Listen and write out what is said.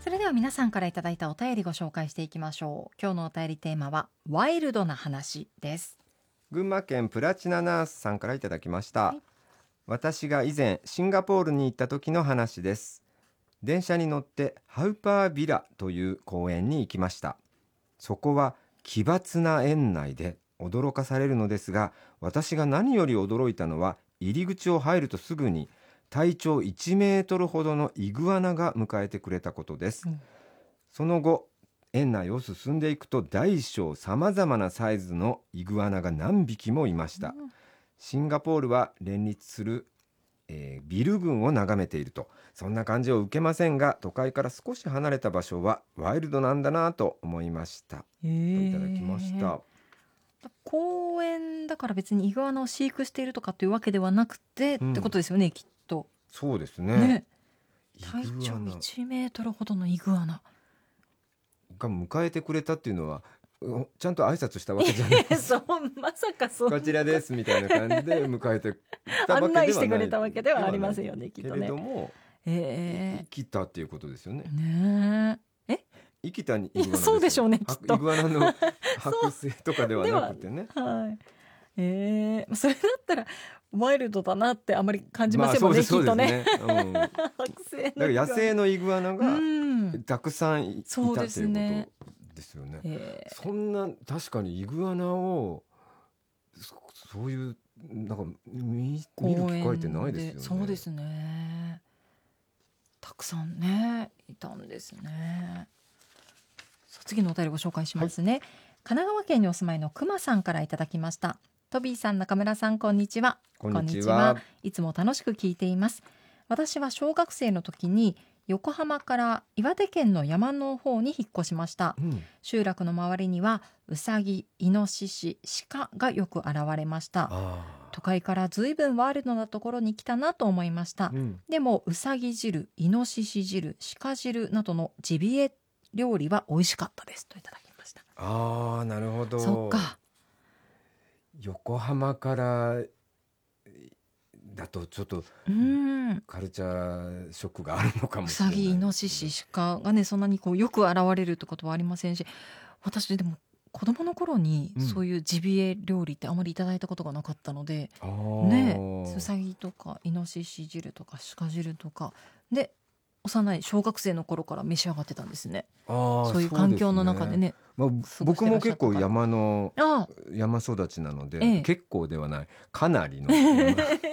それでは皆さんからいただいたお便りご紹介していきましょう。今日のお便りテーマはワイルドな話です。 群馬県プラチナナースさんからいただきました、 はい、 私が以前シンガポールに行った時の話です。電車に乗ってハウパービラという公園に行きました。そこは奇抜な園内で驚かされるのですが、私が何より驚いたのは入り口を入るとすぐに体長1メートルほどのイグアナが迎えてくれたことです、その後園内を進んでいくと大小さまざまなサイズのイグアナが何匹もいました、シンガポールは連立する、ビル群を眺めているとそんな感じを受けませんが、都会から少し離れた場所はワイルドなんだなと思いました、といただきました。 公園だから別にイグアナを飼育しているとかというわけではなくて、ってことですよね、きっとそうですね。 体長イグアナ 1メートルほどのイグアナが迎えてくれたっていうのはちゃんと挨拶したわけじゃないそう、まさかそうこちらですみたいな感じで迎えてきたわけではない案内してくれたわけではありませんよね、きっとけれね。 ども、生きたっていうことですよね。 ねえ、 生きたイグアナですよ。 そうでしょうね、きっとイグアナの剥製とかではなくてね。 はい。それだったらワイルドだなってあまり感じませんもんね、きっとね。 だから野生のイグアナがたくさんいたっていうことですよね。そんな確かにイグアナをそういうなんか見る機会ってないですよね。 そうですね。たくさんねいたんですね。次のお便りご紹介しますね、神奈川県にお住まいのくまさんからいただきました。トビーさん、中村さん、こんにちは。 こんにちは。 いつも楽しく聞いています。私は小学生の時に横浜から岩手県の山の方に引っ越しました、集落の周りにはウサギ、イノシシ、鹿がよく現れました。都会からずいぶんワイルドなところに来たなと思いました、でもウサギ汁、イノシシ汁、鹿汁などのジビエ料理は美味しかったですといただきました。 なるほど。 そっか、 横浜からだとちょっとカルチャーショックがあるのかもしれない。 ウサギ、イノシシ、鹿がねそんなにこうよく現れるってことはありませんし、私でも子供の頃にそういうジビエ料理ってあまりいただいたことがなかったので、ウサギとかイノシシ汁とか鹿汁とかで幼い小学生の頃から召し上がってたんですね。そういう環境の中でね。 僕も結構山育ちなので、結構ではないかなりの